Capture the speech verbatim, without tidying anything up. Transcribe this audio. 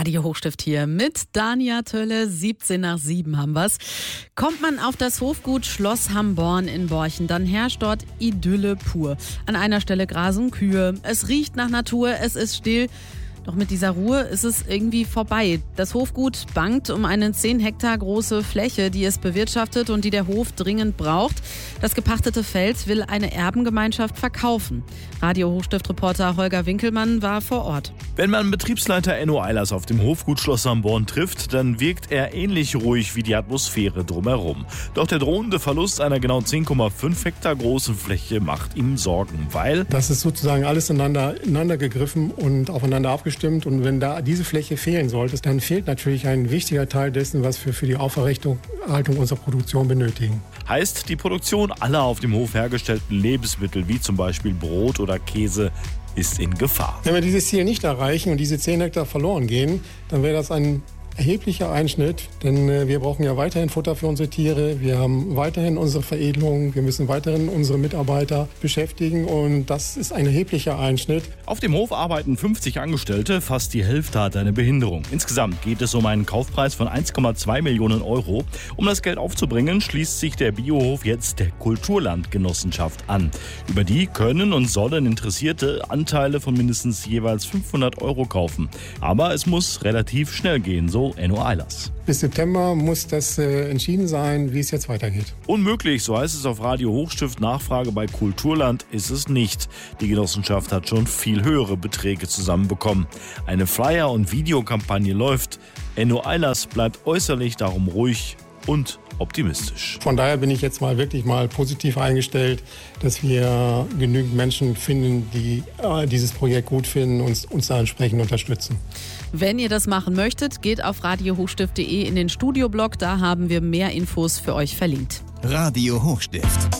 Radio Hochstift hier mit Dania Tölle. siebzehn nach sieben haben wir's. Kommt man auf das Hofgut Schloss Hamborn in Borchen, dann herrscht dort Idylle pur. An einer Stelle grasen Kühe, es riecht nach Natur, es ist still. Doch mit dieser Ruhe ist es irgendwie vorbei. Das Hofgut bangt um eine zehn Hektar große Fläche, die es bewirtschaftet und die der Hof dringend braucht. Das gepachtete Feld will eine Erbengemeinschaft verkaufen. Radio Hochstift-Reporter Holger Winkelmann war vor Ort. Wenn man Betriebsleiter Enno Eilers auf dem Hofgut Schloss Hamborn trifft, dann wirkt er ähnlich ruhig wie die Atmosphäre drumherum. Doch der drohende Verlust einer genau zehn Komma fünf Hektar großen Fläche macht ihm Sorgen, weil das ist sozusagen alles ineinander, ineinander gegriffen und aufeinander abgestimmt. Und wenn da diese Fläche fehlen sollte, dann fehlt natürlich ein wichtiger Teil dessen, was wir für die Aufrechterhaltung unserer Produktion benötigen. Heißt, die Produktion aller auf dem Hof hergestellten Lebensmittel, wie zum Beispiel Brot oder Käse, ist in Gefahr. Wenn wir dieses Ziel nicht erreichen und diese zehn Hektar verloren gehen, dann wäre das ein erheblicher Einschnitt, denn äh, wir brauchen ja weiterhin Futter für unsere Tiere, wir haben weiterhin unsere Veredelung, wir müssen weiterhin unsere Mitarbeiter beschäftigen und das ist ein erheblicher Einschnitt. Auf dem Hof arbeiten fünfzig Angestellte, fast die Hälfte hat eine Behinderung. Insgesamt geht es um einen Kaufpreis von eins Komma zwei Millionen Euro. Um das Geld aufzubringen, schließt sich der Biohof jetzt der Kulturlandgenossenschaft an. Über die können und sollen Interessierte Anteile von mindestens jeweils fünfhundert Euro kaufen. Aber es muss relativ schnell gehen, so Enno Eilers. Bis September muss das äh, entschieden sein, wie es jetzt weitergeht. Unmöglich, so heißt es auf Radio Hochstift. Nachfrage bei Kulturland ist es nicht. Die Genossenschaft hat schon viel höhere Beträge zusammenbekommen. Eine Flyer- und Videokampagne läuft. Enno Eilers bleibt äußerlich darum ruhig und optimistisch. Von daher bin ich jetzt mal wirklich mal positiv eingestellt, dass wir genügend Menschen finden, die äh, dieses Projekt gut finden und uns da entsprechend unterstützen. Wenn ihr das machen möchtet, geht auf radio hochstift punkt de in den Studioblog. Da haben wir mehr Infos für euch verlinkt. Radio Hochstift.